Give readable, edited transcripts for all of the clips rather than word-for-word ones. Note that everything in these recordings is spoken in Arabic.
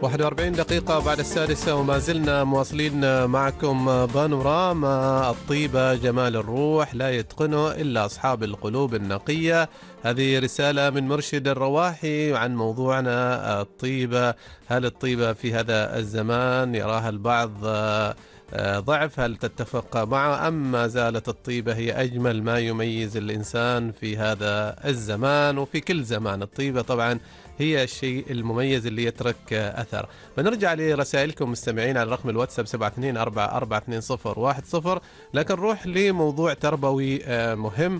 41 دقيقة بعد السادسة وما زلنا مواصلين معكم بانوراما الطيبة جمال الروح لا يتقنه إلا أصحاب القلوب النقية. هذه رسالة من مرشد الرواحي عن موضوعنا الطيبة. هل الطيبة في هذا الزمان يراها البعض ضعف؟ هل تتفق معه أم ما زالت الطيبة هي أجمل ما يميز الإنسان في هذا الزمان وفي كل زمان؟ الطيبة طبعا هي الشيء المميز اللي يترك أثر. بنرجع لرسائلكم مستمعين على رقم الواتساب 72442010، لكن نروح لموضوع تربوي مهم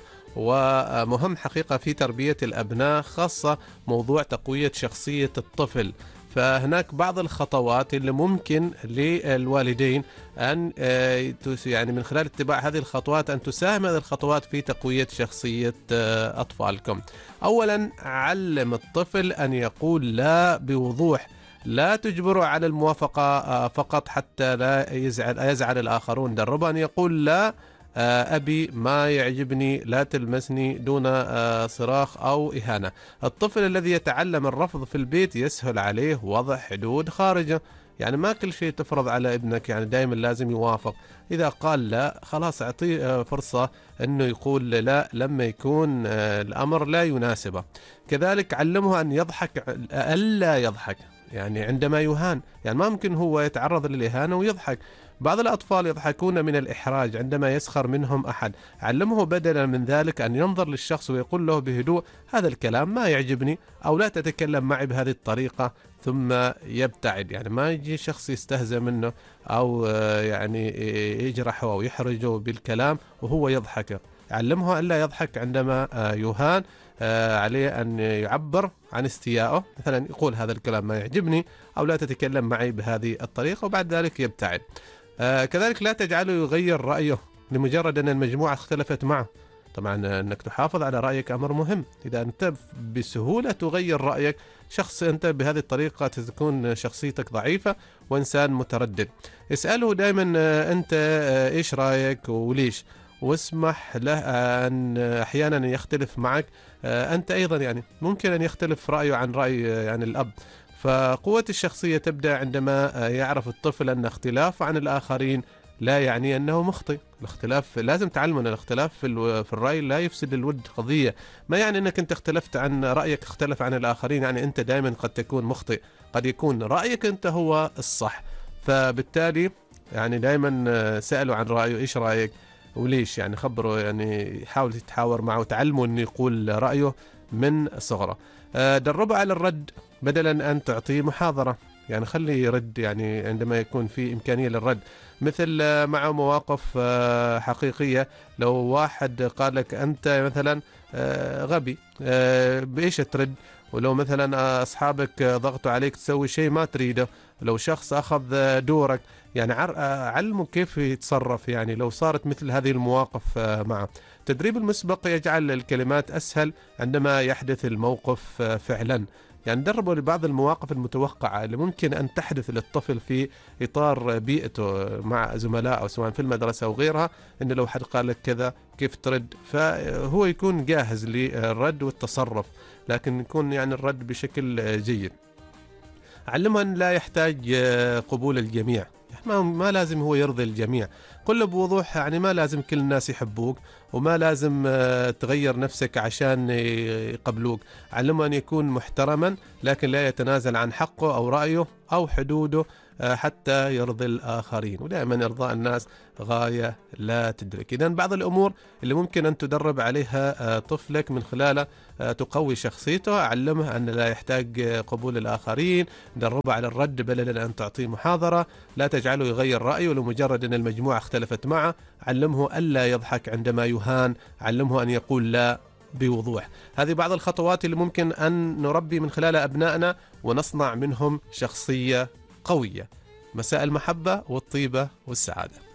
ومهم حقيقة في تربية الأبناء، خاصة موضوع تقوية شخصية الطفل. فهناك بعض الخطوات اللي ممكن للوالدين أن يعني من خلال اتباع هذه الخطوات أن تساهم هذه الخطوات في تقوية شخصية أطفالكم. أولا، علم الطفل أن يقول لا بوضوح. لا تجبره على الموافقة فقط حتى لا يزعل الآخرون. دربه أن يقول لا أبي ما يعجبني، لا تلمسني، دون صراخ أو إهانة. الطفل الذي يتعلم الرفض في البيت يسهل عليه وضع حدود خارجه. يعني ما كل شيء تفرض على ابنك، يعني دائما لازم يوافق. إذا قال لا خلاص أعطيه فرصة أنه يقول لا لما يكون الأمر لا يناسبه. كذلك علمه أن يضحك ألا يضحك يعني عندما يهان، يعني ما ممكن هو يتعرض للإهانة ويضحك. بعض الأطفال يضحكون من الإحراج عندما يسخر منهم أحد. علمه بدلا من ذلك أن ينظر للشخص ويقول له بهدوء هذا الكلام ما يعجبني، أو لا تتكلم معي بهذه الطريقة، ثم يبتعد. يعني ما يجي شخص يستهزأ منه أو يعني يجرحه أو يحرجه بالكلام وهو يضحك. علمه أن لا يضحك عندما يهان. عليه أن يعبر عن استيائه، مثلا يقول هذا الكلام ما يعجبني، أو لا تتكلم معي بهذه الطريقة، وبعد ذلك يبتعد. كذلك لا تجعله يغير رأيه لمجرد أن المجموعة اختلفت معه. طبعا أنك تحافظ على رأيك أمر مهم. إذا أنت بسهولة تغير رأيك، شخص أنت بهذه الطريقة تكون شخصيتك ضعيفة وإنسان متردد. اسأله دائما أنت إيش رأيك وليش، واسمح له أن أحيانا يختلف معك. أنت أيضا يعني ممكن أن يختلف رأيه عن رأي يعني الأب. فقوة الشخصية تبدأ عندما يعرف الطفل أن اختلاف عن الآخرين لا يعني أنه مخطئ. الاختلاف لازم تعلم أن الاختلاف في الرأي لا يفسد الود قضية. ما يعني أنك أنت اختلفت عن رأيك اختلف عن الآخرين يعني أنت دائما قد تكون مخطئ. قد يكون رأيك أنت هو الصح. فبالتالي يعني دائما سألوا عن رأيه إيش رأيك وليش، يعني خبره، يعني حاول تتحاور معه وتعلمه أن يقول رأيه من صغره. دربه على الرد بدلا أن تعطيه محاضرة. يعني خليه يرد يعني عندما يكون في إمكانية للرد، مثل مع مواقف حقيقية. لو واحد قال لك أنت مثلا غبي، بإيش ترد؟ ولو مثلا أصحابك ضغطوا عليك تسوي شيء ما تريده، لو شخص أخذ دورك، يعني علمه كيف يتصرف يعني لو صارت مثل هذه المواقف معه. التدريب المسبق يجعل الكلمات أسهل عندما يحدث الموقف فعلا. يعني دربوا لبعض المواقف المتوقعة اللي ممكن أن تحدث للطفل في إطار بيئته مع زملاء أو سواء في المدرسة أو غيرها، إن لو حد قال لك كذا كيف ترد، فهو يكون جاهز للرد والتصرف، لكن يكون يعني الرد بشكل جيد. علمه أن لا يحتاج قبول الجميع. ما لازم هو يرضي الجميع. قل له بوضوح يعني ما لازم كل الناس يحبوك، وما لازم تغير نفسك عشان يقبلوك. علمه أن يكون محترما لكن لا يتنازل عن حقه أو رأيه أو حدوده حتى يرضي الآخرين. ودائما إرضاء الناس غاية لا تدرك. إذن بعض الأمور اللي ممكن أن تدرب عليها طفلك من خلالها تقوي شخصيته. علمه أن لا يحتاج قبول الآخرين. دربه على الرد بدلا أن تعطيه محاضرة. لا تجعله يغير رأيه لمجرد أن المجموعة اختلفت معه. علمه ألا يضحك عندما يهان. علمه أن يقول لا بوضوح. هذه بعض الخطوات اللي ممكن أن نربي من خلال أبنائنا ونصنع منهم شخصية قوية. مساء المحبة والطيبة والسعادة.